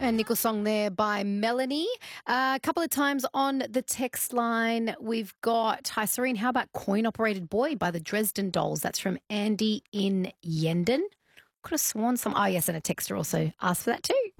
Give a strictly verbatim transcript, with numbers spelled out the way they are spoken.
A nickel song there by Melanie. Uh, a couple of times on the text line, we've got, hi Serene, how about Coin Operated Boy by the Dresden Dolls? That's from Andy in Yendon. Could have sworn some, oh yes, and a texter also asked for that too.